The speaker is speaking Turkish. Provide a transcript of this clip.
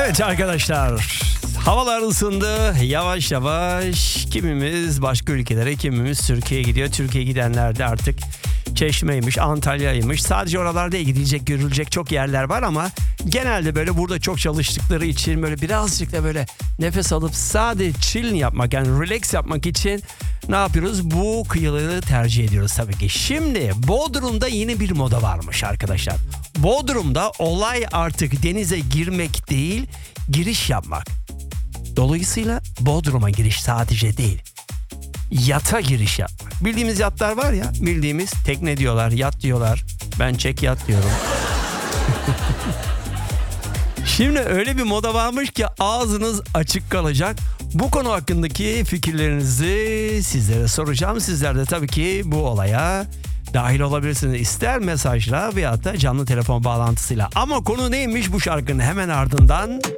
Evet arkadaşlar, havalar ısındı yavaş yavaş. Kimimiz başka ülkelere, kimimiz Türkiye'ye gidiyor. Türkiye'ye gidenler de artık Çeşme'ymiş, Antalya'ymış. Sadece oralarda gidilecek, görülecek çok yerler var ama genelde böyle burada çok çalıştıkları için böyle birazcık da böyle nefes alıp sadece chill yapmak, yani relax yapmak için ne yapıyoruz? Bu kıyıları tercih ediyoruz tabii ki. Şimdi Bodrum'da yeni bir moda varmış arkadaşlar. Bodrum'da olay artık denize girmek değil, giriş yapmak. Dolayısıyla Bodrum'a giriş sadece değil, yata giriş yapmak. Bildiğimiz yatlar var ya, bildiğimiz tekne diyorlar, yat diyorlar. Ben çek yat diyorum. Şimdi öyle bir moda varmış ki ağzınız açık kalacak. Bu konu hakkındaki fikirlerinizi sizlere soracağım. Sizler de tabii ki bu olaya dahil olabilirsiniz. İster mesajla veyahut da canlı telefon bağlantısıyla. Ama konu neymiş bu şarkının hemen ardından?